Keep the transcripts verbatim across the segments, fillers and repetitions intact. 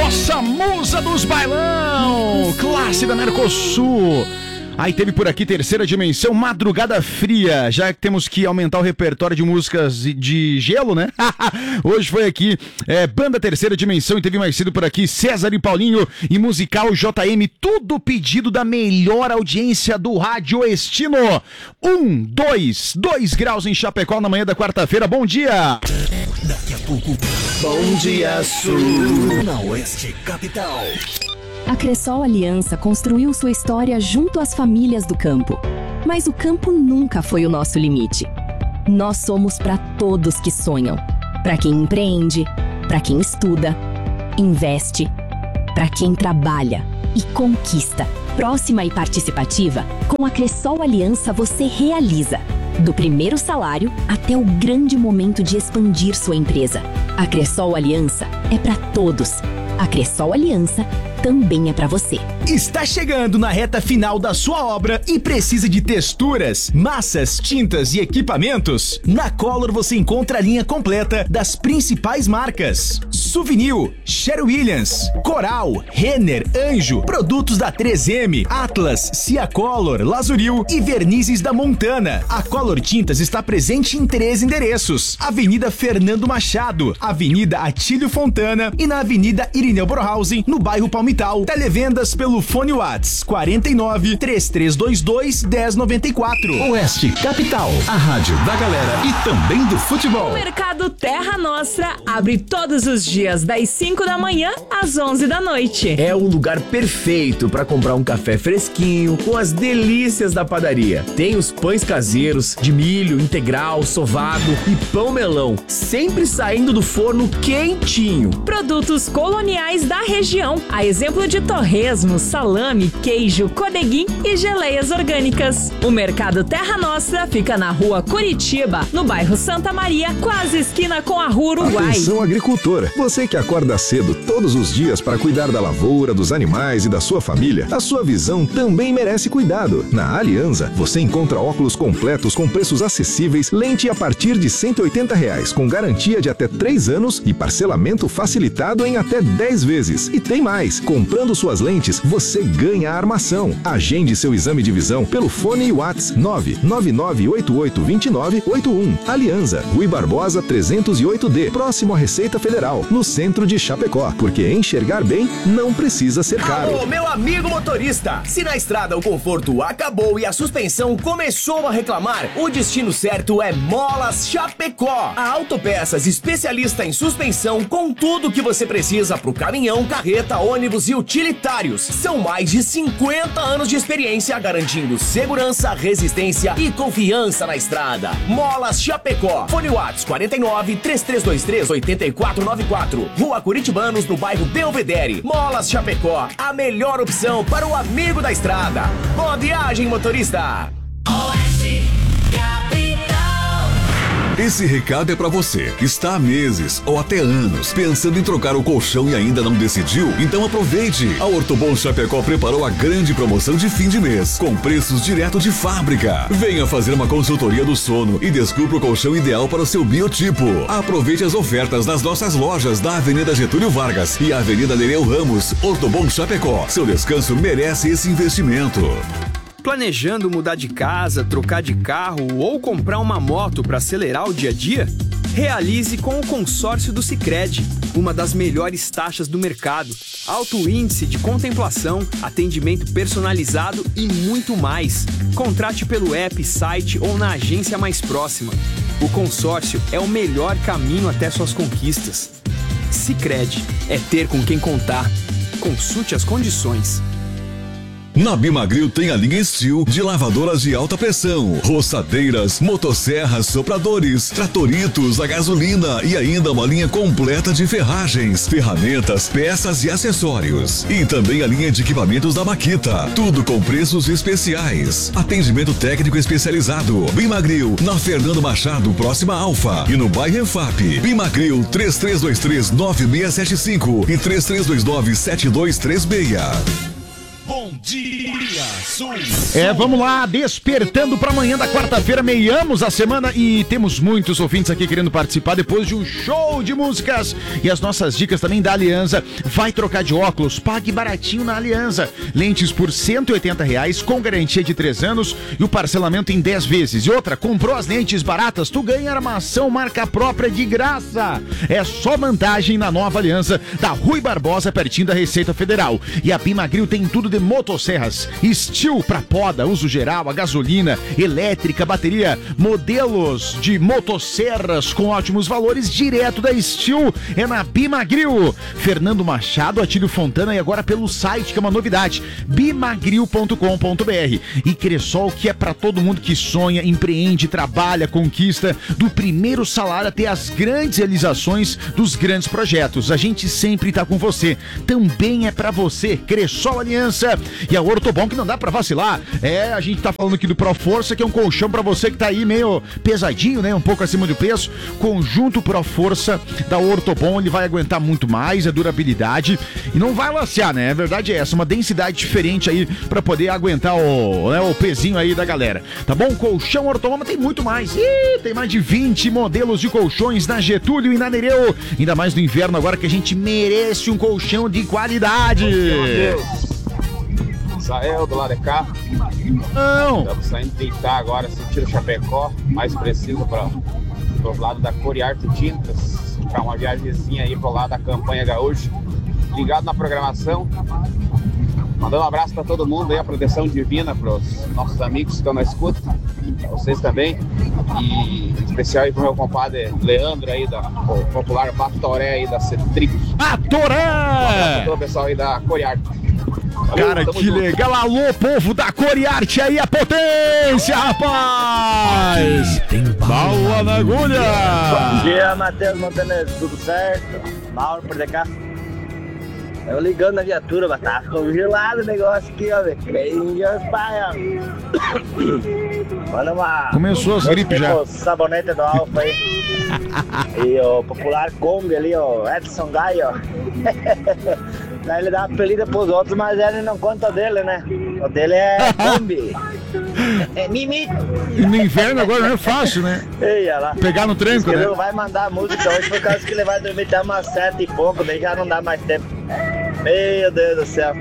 nossa musa dos bailão, classe da Mercosul. Aí teve por aqui Terceira Dimensão, Madrugada Fria, já que temos que aumentar o repertório de músicas de gelo, né? Hoje foi aqui é, Banda Terceira Dimensão, e teve mais cedo por aqui César e Paulinho e Musical J M, tudo pedido da melhor audiência do Rádio Estino. Um, dois, dois graus em Chapecó na manhã da quarta-feira, bom dia! Daqui a pouco, Bom Dia Sul, na Oeste Capital. A Cressol Aliança construiu sua história junto às famílias do campo. Mas o campo nunca foi o nosso limite. Nós somos para todos que sonham. Para quem empreende, para quem estuda, investe, para quem trabalha e conquista. Próxima e participativa, com a Cressol Aliança você realiza. Do primeiro salário até o grande momento de expandir sua empresa. A Cressol Aliança é para todos. A Cressol Aliança também é para você. Está chegando na reta final da sua obra e precisa de texturas, massas, tintas e equipamentos? Na Color você encontra a linha completa das principais marcas: Souvenir, Sherwin-Williams, Coral, Renner, Anjo, produtos da três M, Atlas, Ciacolor, Lazuril e vernizes da Montana. A Color Tintas está presente em três endereços: Avenida Fernando Machado, Avenida Atílio Fontana e na Avenida Irineu Borhausen, no bairro Palmital. Televendas pelo fone Whats quarenta e nove, três três dois dois, dez noventa e quatro. Oeste Capital, a rádio da galera e também do futebol. O Mercado Terra Nostra abre todos os dias das cinco da manhã às onze da noite. É o lugar perfeito para comprar um café fresquinho com as delícias da padaria. Tem os pães caseiros de milho, integral, sovado e pão melão, sempre saindo do forno quentinho. Produtos coloniais da região, a exemplo de torresmo, salame, queijo, codeguim e geleias orgânicas. O Mercado Terra Nostra fica na rua Curitiba, no bairro Santa Maria, quase esquina com a rua Uruguai. Atenção, agricultor, você que acorda cedo todos os dias para cuidar da lavoura, dos animais e da sua família, a sua visão também merece cuidado. Na Alianza, você encontra óculos completos com preços acessíveis, lente a partir de cento e oitenta reais, com garantia de até três anos e parcelamento facilitado em até dez vezes. E tem mais, comprando suas lentes, você ganha a armação. Agende seu exame de visão pelo fone e Whats nove nove nove oito oito dois nove oito um. Alianza, Rui Barbosa trezentos e oito D, próximo à Receita Federal, no centro de Chapecó, porque enxergar bem não precisa ser caro. Alô, meu amigo motorista! Se na estrada o conforto acabou e a suspensão começou a reclamar, o destino certo é Molas Chapecó. A Autopeças, especialista em suspensão, com tudo que você precisa pro caminhão, carreta, ônibus e utilitários. São mais de cinquenta anos de experiência, garantindo segurança, resistência e confiança na estrada. Molas Chapecó. Fone Whats quarenta e nove, três três dois três, oito quatro nove quatro. Rua Curitibanos, no bairro Belvedere. Molas Chapecó, a melhor opção para o amigo da estrada. Boa viagem, motorista! Esse recado é pra você que está há meses ou até anos pensando em trocar o colchão e ainda não decidiu? Então aproveite! A Ortobon Chapecó preparou a grande promoção de fim de mês, com preços direto de fábrica. Venha fazer uma consultoria do sono e descubra o colchão ideal para o seu biotipo. Aproveite as ofertas das nossas lojas da Avenida Getúlio Vargas e Avenida Nereu Ramos. Ortobon Chapecó. Seu descanso merece esse investimento. Planejando mudar de casa, trocar de carro ou comprar uma moto para acelerar o dia a dia? Realize com o consórcio do Sicredi, uma das melhores taxas do mercado, alto índice de contemplação, atendimento personalizado e muito mais. Contrate pelo app, site ou na agência mais próxima. O consórcio é o melhor caminho até suas conquistas. Sicredi é ter com quem contar. Consulte as condições. Na Bimagril tem a linha Steel de lavadoras de alta pressão, roçadeiras, motosserras, sopradores, tratoritos, a gasolina e ainda uma linha completa de ferragens, ferramentas, peças e acessórios. E também a linha de equipamentos da Makita, tudo com preços especiais. Atendimento técnico especializado. Bimagril, na Fernando Machado, próxima a Alfa, e no bairro Enfap. Bimagril três três dois três, nove seis sete cinco e três três dois nove, sete dois três seis. Bom Dia Sul. É, vamos lá, despertando para amanhã da quarta-feira, meiamos a semana e temos muitos ouvintes aqui querendo participar depois de um show de músicas. E as nossas dicas também da Alianza. Vai trocar de óculos, pague baratinho na Alianza. Lentes por cento e oitenta reais com garantia de três anos e o parcelamento em dez vezes. E outra, comprou as lentes baratas, tu ganha armação marca própria de graça. É só vantagem na nova Alianza da Rui Barbosa, pertinho da Receita Federal. E a Bimagril tem tudo de motosserras, Steel pra poda, uso geral, a gasolina, elétrica, bateria, modelos de motosserras com ótimos valores direto da Steel, é na Bimagril. Fernando Machado, Atílio Fontana e agora pelo site, que é uma novidade, bimagril ponto com ponto br. E Cressol, que é pra todo mundo que sonha, empreende, trabalha, conquista, do primeiro salário até as grandes realizações dos grandes projetos. A gente sempre tá com você, também é pra você. Cressol Aliança e a Ortobon, que não dá pra vacilar. É, a gente tá falando aqui do Proforça, que é um colchão pra você que tá aí meio pesadinho, né? Um pouco acima do peso. Conjunto Proforça da Ortobon, ele vai aguentar muito mais, a durabilidade e não vai lacear, né? A verdade é essa, uma densidade diferente aí pra poder aguentar o, né, o pezinho aí da galera. Tá bom? Colchão Ortobon, mas tem muito mais. Ih, tem mais de vinte modelos de colchões na Getúlio e na Nereu. Ainda mais no inverno agora que a gente merece um colchão de qualidade. Israel do lado de cá. Não. Estamos saindo deitar agora, sentindo Chapecó, mais preciso para o lado da Coriarte Tintas, para uma viagemzinha aí pro lado da campanha gaúcha. Ligado na programação. Mandando um abraço para todo mundo aí, a proteção divina para os nossos amigos que estão na escuta, pra vocês também. E em especial aí pro meu compadre Leandro aí, da o popular Batoré aí da Cetrip. Batoré! Um abraço para todo o pessoal aí da Coriarte. Valeu, cara, que junto. legal. Alô, povo da Coriarte aí, a potência, rapaz! Bala na agulha! Bom dia, Matheus Montenegro, tudo certo? Mauro por cá. Eu ligando na viatura, mas tá congelado o negócio aqui, ó, velho. Bem, pai, ó. Manda uma... Começou as gripes já. Sabonete do Alfa aí. E o popular Kombi ali, ó, Edson Gai, ó. Daí ele dá uma apelida pros outros, mas ele não conta dele, né? O dele é Kombi. É Mimi. E no inverno agora não é fácil, né? Ei, lá. Pegar no tranco, né? Ele vai mandar a música hoje por causa que ele vai dormir até umas sete e pouco, daí já não dá mais tempo. Meu Deus do céu.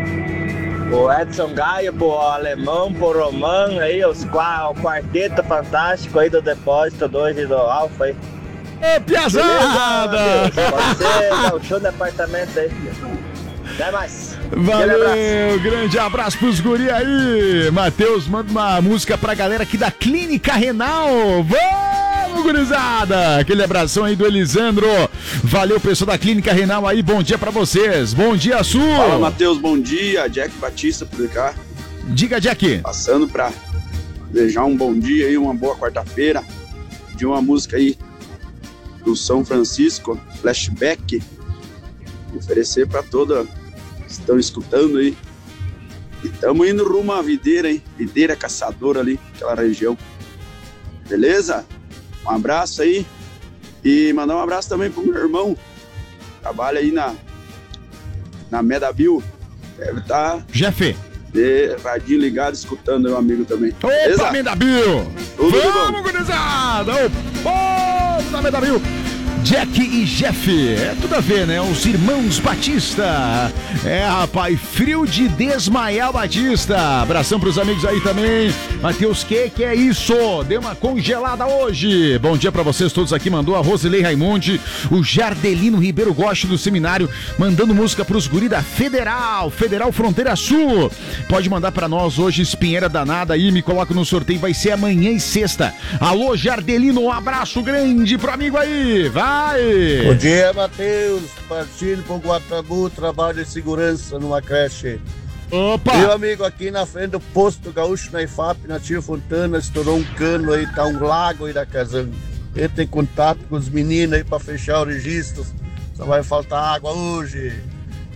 O Edson Gaia, pro Alemão, pro Roman, aí, os, o quarteto fantástico aí do depósito do hoje do Alfa aí. Ô, piazada! Pode ser, dá o show de apartamento aí. Até mais. Valeu, grande abraço, grande abraço pros guri aí. Matheus, manda uma música pra galera aqui da Clínica Renal. Vamos, gurizada! Aquele abração aí do Elisandro. Valeu, pessoal da Clínica Renal aí. Bom dia pra vocês. Bom dia, Sul. Fala, Matheus. Bom dia. Jack Batista por cá. Diga, Jack. Passando pra desejar um bom dia aí, uma boa quarta-feira. De uma música aí do São Francisco, Flashback. Oferecer pra toda que estão escutando aí. E estamos indo rumo à videira, hein? Videira Caçadora ali, aquela região. Beleza? Um abraço aí. E mandar um abraço também pro meu irmão. Trabalha aí na na Medabil. Deve estar. Jefe. De radinho ligado, escutando meu amigo também. Opa, Medabil! Tudo Vamos, gurizada! O povo da Medabil! Jack e Jeff, é tudo a ver, né? Os irmãos Batista. É, rapaz, frio de desmaiar Batista. Abração pros amigos aí também. Matheus, que que é isso? Deu uma congelada hoje. Bom dia pra vocês todos aqui. Mandou a Rosilei Raimundi, o Jardelino Ribeiro Gosto do Seminário, mandando música pros guri da Federal, Federal Fronteira Sul. Pode mandar pra nós hoje, Espinheira Danada aí, me coloca no sorteio, vai ser amanhã e sexta. Alô, Jardelino, um abraço grande pro amigo aí. Vai! Bom dia, Matheus. Partindo para o Guatabu, trabalho de segurança numa creche. Opa! Meu amigo, aqui na frente do posto gaúcho na I F A P, na Tio Fontana, estourou um cano aí, tá um lago aí da Casanga. Entra em contato com os meninos aí para fechar o registro. Só vai faltar água hoje.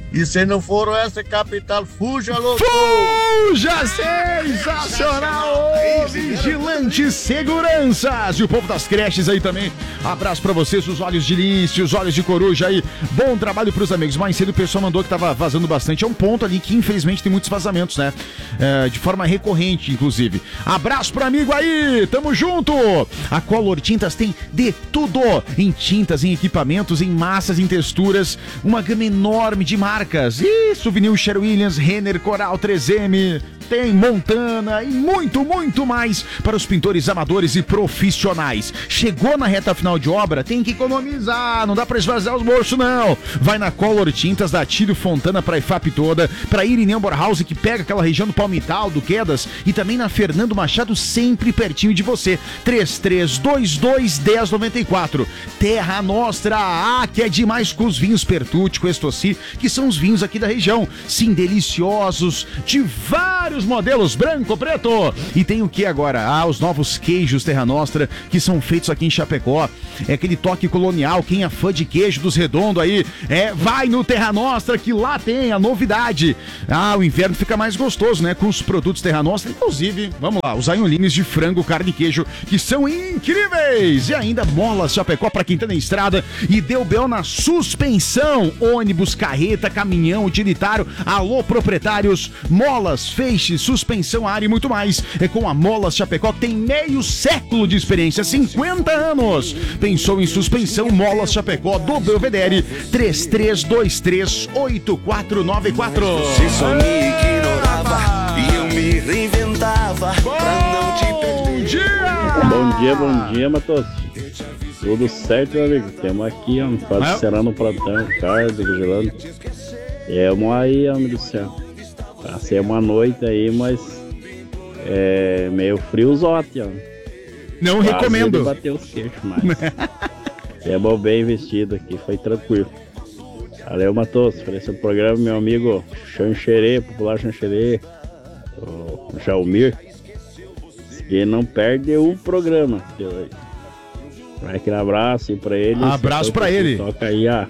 E se não for essa capital, fuja, louco! Fuja, sensacional! Vigilante Seguranças! E o povo das creches aí também. Abraço pra vocês, os olhos de lince, os olhos de coruja aí. Bom trabalho pros amigos. Mais cedo o pessoal mandou que tava vazando bastante. É um ponto ali que infelizmente tem muitos vazamentos, né? É, de forma recorrente, inclusive. Abraço pro amigo aí! Tamo junto! A Color Tintas tem de tudo! Em tintas, em equipamentos, em massas, em texturas. Uma gama enorme de marcas. Isso, vinil Sherwin Williams, Renner, Coral, três M, tem Montana e muito, muito mais para os pintores amadores e profissionais. Chegou na reta final de obra, tem que economizar, não dá para esvaziar os bolsos não. Vai na Color Tintas da Tílio Fontana para a I F A P toda, para Irineu Borhaus, que pega aquela região do Palmital, do Quedas, e também na Fernando Machado, sempre pertinho de você. três três dois dois, um zero nove quatro. Terra Nostra, ah, que é demais com os vinhos Pertucci, Estossi, que são os vinhos aqui da região. Sim, deliciosos, de vários modelos, branco, preto. E tem o que agora? Ah, os novos queijos Terra Nostra, que são feitos aqui em Chapecó. É aquele toque colonial. Quem é fã de queijo dos redondos aí, é, vai no Terra Nostra, que lá tem a novidade. Ah, o inverno fica mais gostoso, né? Com os produtos Terra Nostra. Inclusive, vamos lá, os anholines de frango, carne e queijo, que são incríveis. E ainda molas Chapecó para quem tá na estrada e deu B O na suspensão. Ônibus, carreta, caminhão, utilitário. Alô, proprietários. Molas, feixes, suspensão, ar e muito mais. É com a Molas Chapecó, que tem meio século de experiência, cinquenta anos. Pensou em suspensão? Molas Chapecó, do Belvedere, três três dois três, oito quatro nove quatro. Você só me ignorava e eu me reinventava pra não te perder. Dia! Bom dia, bom dia, Matos. Tudo certo, meu amigo? Temos aqui, ó, quase cerrando o plantão, Carlos, vigilando. Temos aí, homem do céu. Passei uma noite aí, mas é meio friozote, ó. Não quase recomendo. Bateu os queixos, mas temos bem vestido aqui, foi tranquilo. Valeu, Matos. Ofereceu o programa, meu amigo Xanxerê, popular Xanxerê, o Jalmir. Que não perde o programa. Vai aquele abraço aí pra ele. Abraço pra ele. Toca aí a,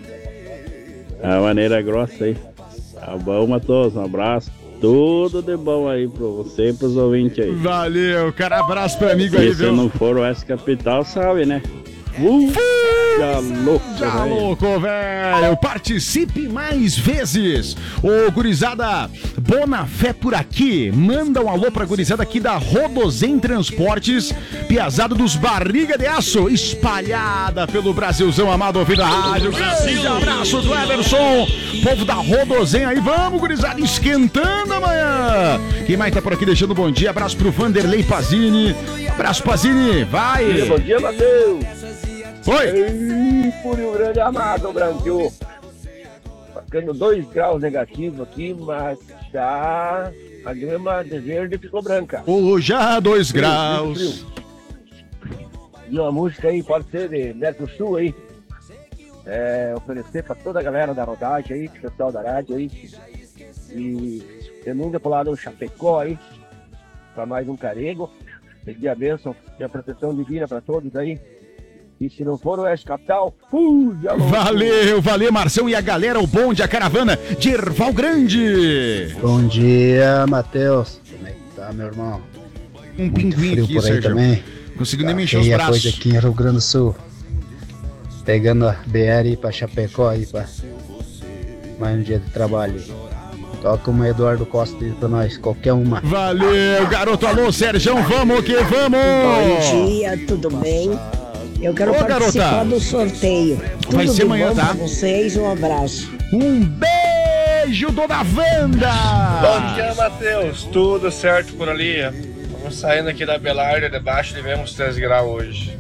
a maneira grossa aí. Tá bom, Matos? Um abraço. Tudo de bom aí pra você e pros ouvintes aí. Valeu, cara. Abraço pro amigo aí, viu? Se viu? não for o S Capital, sabe, né? Uh, já louco, já véio. louco, velho. Participe mais vezes. Ô, gurizada, Bonafé por aqui. Manda um alô pra gurizada aqui da Rodozen Transportes, piazada dos Barriga de Aço, espalhada pelo Brasilzão amado, ouvindo a rádio. Grande abraço do Everson, povo da Rodozen aí. Vamos, gurizada, esquentando amanhã. Quem mais tá por aqui deixando bom dia? Abraço pro Vanderlei Pazini. Abraço, Pazini. Vai. Bom dia, bom dia, Matheus. Oi! Ei, por Rio Grande amado, Brasil. Ficando dois graus negativos aqui, mas já a grama de verde ficou branca. Oh, já dois frio, graus. Frio, frio. E uma música aí, pode ser de Mercosul aí. É, oferecer pra toda a galera da rodagem aí, pessoal da rádio aí. E tendo pro lado do Chapecó aí, pra mais um carrego. Pedir a bênção e a proteção divina pra todos aí. E se não for o Oeste Capital, fuja louco. Valeu, valeu, Marção e a galera, o bonde, a caravana de Erval Grande. Bom dia, Matheus. Como é que tá, meu irmão? Um muito pinguim frio aqui, por aí Sérgio. Também. Consigo nem tá mexer os braços. Coisa aqui em Rio Grande do Sul. Pegando a B R pra Chapecó aí, pra mais um dia de trabalho. Toca uma Eduardo Costa aí pra nós, qualquer uma. Valeu, garoto. Alô, Sérgio, vamos que vamos. Bom dia, tudo bem? Eu quero Ô, participar garota. do sorteio. Tudo Vai ser de amanhã, bom tá? pra vocês, um abraço. Um beijo, dona Wanda! Bom dia, Matheus. Tudo certo por ali? Estamos saindo aqui da Belarde, debaixo de menos três graus hoje.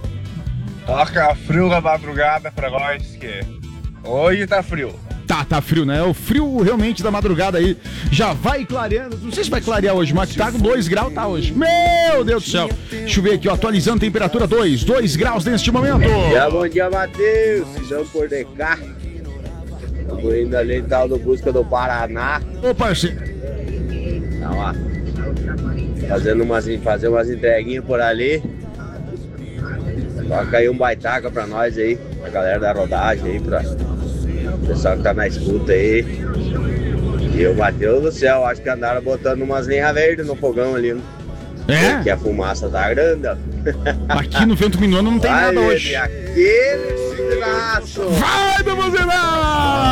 Toca frio na madrugada pra nós, que hoje tá frio. Tá, tá frio, né? O frio realmente da madrugada aí já vai clareando. Não sei se vai clarear hoje, mas tá com dois graus, tá hoje. Meu Deus do céu. Deixa eu ver aqui, ó, atualizando a temperatura dois, dois graus neste momento. Bom dia, bom dia, Matheus. Estamos por de cá. Estamos indo ali tal do Busca do Paraná. Ô, parceiro. Tá lá. Fazendo umas, fazer umas entreguinhas por ali. Toca aí um baitaca pra nós aí, pra galera da rodagem aí, pra O pessoal que tá na escuta aí. E o Matheus do céu, acho que andaram botando umas linhas verdes no fogão ali, né? É? Porque a fumaça tá grande. Aqui no Vento Minuano não tem Vai, nada hoje. Aquele buzinaço. Vai do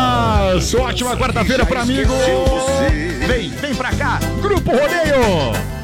buzinaço! Ótima quarta-feira pra amigo! Vem, vem pra cá, Grupo Rodeio!